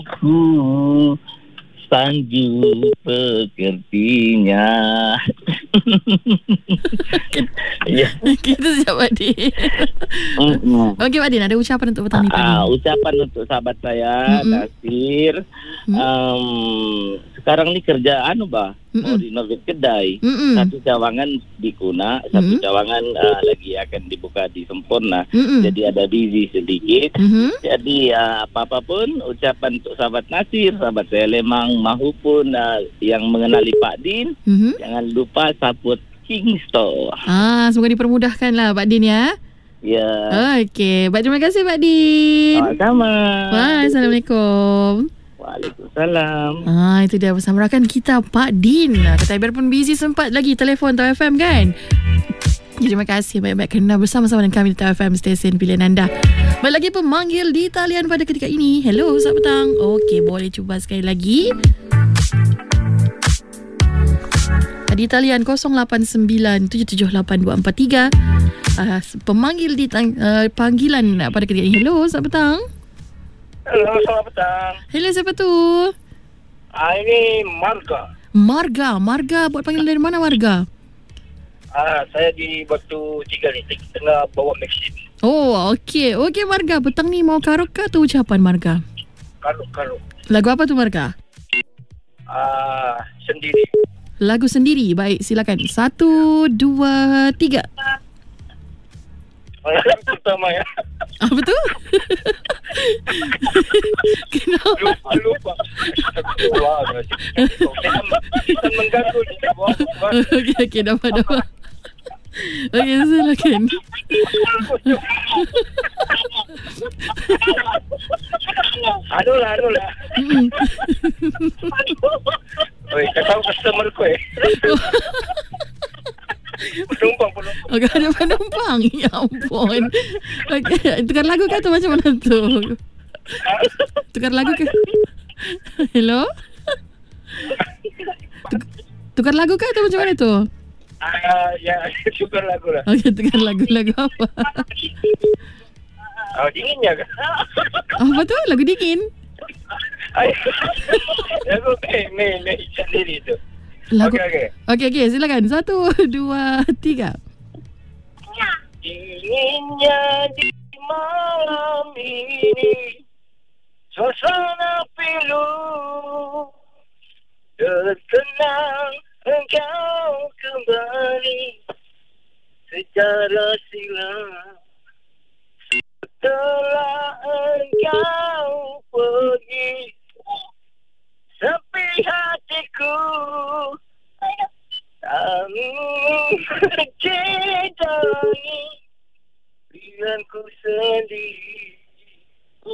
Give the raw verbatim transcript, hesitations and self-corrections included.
Ku sanggup mengertinya. Ya. Kita siap Pak Din. Mm-mm. Okey Pak Din, ada ucapan untuk petang ni Pak Din? Ah, ucapan untuk sahabat saya, Mm-mm. Nasir. Mm. Um, sekarang ni kerja anu bah, mau Mm-mm. renovate kedai. Mm-mm. Satu cawangan di Kuna, satu Mm-mm. cawangan uh, lagi akan dibuka di Sempurna. Mm-mm. Jadi ada busy sedikit. Mhm. Jadi uh, apa-apa pun ucapan untuk sahabat Nasir, sahabat saya Lemang mahupun uh, yang mengenali Pak Din, Mhm. jangan lupa support King Store. Ah, semoga dipermudahkanlah Pak Din ya. Ya. Okey, baik, terima kasih Pak Din. Sama-sama. Bye, Assalamualaikum. Waalaikumsalam. Ah, itu dia bersama rakan kita Pak Din. Ah, kata biarpun busy sempat lagi telefon Tau F M kan. Terima kasih banyak-banyak kerana bersama-sama dengan kami di Tau F M, stesen pilihan anda. Baik, lagi pemanggil di talian pada ketika ini. Hello, selamat petang. Okey, boleh cuba sekali lagi. Di talian kosong lapan sembilan tujuh tujuh lapan dua empat tiga. Uh, pemanggil di tang- uh, panggilan pada ketika ini. Hello, selamat petang. Hello, selamat petang. Hello, siapa tu? Ah, ini Marga. Marga. Marga, buat panggil dari mana Marga? Ah, saya di Batu Tiga ni, tengah bawa mesin. Oh, okey. Okey Marga, petang ni mau karaoke atau ucapan Marga? Kalau-kalau. Lagu apa tu Marga? Ah, sendiri. Lagu sendiri. Baik, silakan. Satu, dua, tiga. Yang pertama ya. Apa tu? Kenapa? Lupa, lupa. Wah, kita mengganggu ni. Okey, okey. Dapat, dapat. Okey, silakan. Aduh lah, aduh lah. Hmm. Oi, kau tahu customer ku eh. Penumpang, penumpang. Okey, ada penumpang. Ya ampun. Okey, tukar lagu ke atau macam mana tu? Tukar lagu ke? Hello? Tuk- Tukar lagu ke atau macam mana tu? Ah, ya, syukur lagu lah. Okey, tukar lagu-lagu apa? Oh, dinginnya kan? Apa tu? Lagu dingin? Lagu eh, ni, ni sendiri tu. Lagu... Okey, okey. Okey, okey. Silakan. Satu, dua, tiga. Dinginnya di malam ini, suasana pilu, terkenang engkau kembali secara silam. Setelah engkau pergi, sepi hatiku, tak mencintai pilihanku sendiri.